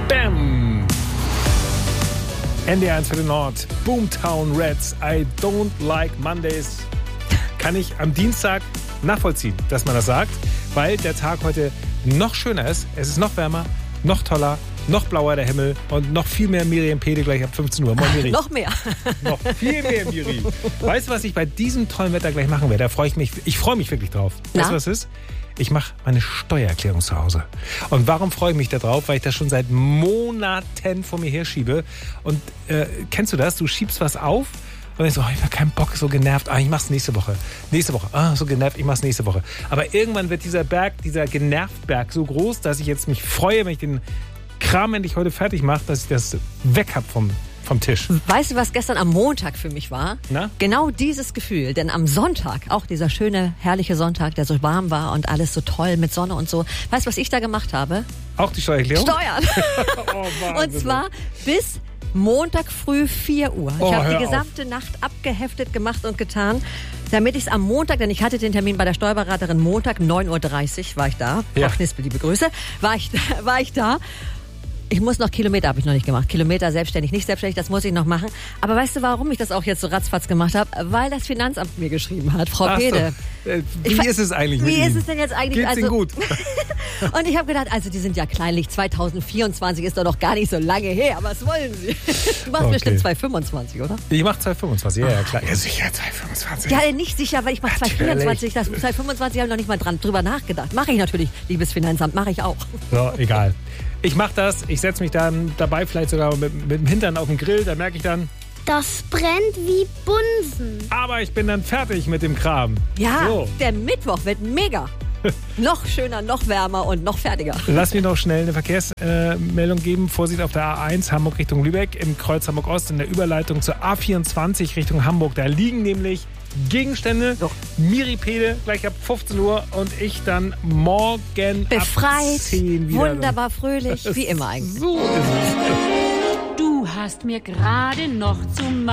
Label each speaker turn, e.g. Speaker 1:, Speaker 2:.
Speaker 1: Bam! NDR 1 für den Nord. Boomtown Rats. I don't like Mondays. Kann ich am Dienstag nachvollziehen, dass man das sagt, weil der Tag heute noch schöner ist. Es ist noch wärmer, noch toller, noch blauer der Himmel und noch viel mehr Miriam Pede gleich ab 15 Uhr. Moin, Miri.
Speaker 2: Noch mehr.
Speaker 1: Noch viel mehr, Miri. Weißt du, was ich bei diesem tollen Wetter gleich machen werde? Da freue ich mich. Ich freue mich wirklich drauf. Weißt du, was es ist? Ich mache meine Steuererklärung zu Hause. Und warum freue ich mich da drauf? Weil ich das schon seit Monaten vor mir herschiebe. Und kennst du das? Du schiebst was auf und ich so, ich habe keinen Bock, so genervt. Ich mach's nächste Woche. Nächste Woche. So genervt, ich mach's nächste Woche. Aber irgendwann wird dieser Berg, dieser Genervt-Berg so groß, dass ich jetzt mich freue, wenn ich den Kram endlich heute fertig mache, dass ich das weg habe vom Tisch.
Speaker 2: Weißt du, was gestern am Montag für mich war?
Speaker 1: Na?
Speaker 2: Genau dieses Gefühl. Denn am Sonntag, auch dieser schöne, herrliche Sonntag, der so warm war und alles so toll mit Sonne und so. Weißt du, was ich da gemacht habe?
Speaker 1: Auch die Steuererklärung?
Speaker 2: Steuern. Und zwar bis Montag früh 4 Uhr. Ich habe die gesamte Nacht abgeheftet gemacht und getan, damit ich es am Montag, denn ich hatte den Termin bei der Steuerberaterin Montag, 9.30 Uhr war ich da. Frau Knispel, liebe Grüße. War ich da. Ich muss noch Kilometer, habe ich noch nicht gemacht. Kilometer selbstständig, nicht selbstständig, das muss ich noch machen. Aber weißt du, warum ich das auch jetzt so ratzfatz gemacht habe? Weil das Finanzamt mir geschrieben hat, Frau Pede.
Speaker 1: Wie ist es eigentlich mit
Speaker 2: Wie
Speaker 1: Ihnen?
Speaker 2: ist es denn jetzt eigentlich?
Speaker 1: Geht's Ihnen gut?
Speaker 2: Und ich habe gedacht, also die sind ja kleinlich. 2024 ist doch noch gar nicht so lange her. Was wollen Sie? Du machst bestimmt 2025, oder?
Speaker 1: Ich mache 2025, ja klar. Ja, sicher 2025.
Speaker 2: Ja, nicht sicher, weil ich mache 2024. Das 2025 habe ich noch nicht mal drüber nachgedacht. Mache ich natürlich, liebes Finanzamt, mache ich auch.
Speaker 1: So, egal. Ich mache das, ich setze mich dann dabei vielleicht sogar mit dem Hintern auf den Grill, da merke ich dann,
Speaker 3: das brennt wie Bunsen.
Speaker 1: aber ich bin dann fertig mit dem Kram.
Speaker 2: Ja,
Speaker 1: so.
Speaker 2: Der Mittwoch wird mega. Noch schöner, noch wärmer und noch fertiger.
Speaker 1: Lass mich noch schnell eine Verkehrsmeldung geben. Vorsicht auf der A1 Hamburg Richtung Lübeck, im Kreuz Hamburg-Ost in der Überleitung zur A24 Richtung Hamburg. Da liegen nämlich Gegenstände. Miri Pede gleich ab 15 Uhr und ich dann morgen
Speaker 2: befreit,
Speaker 1: ab 10 wieder.
Speaker 2: Wunderbar fröhlich, wie immer eigentlich.
Speaker 1: So ist es.
Speaker 4: Du hast mir gerade noch zum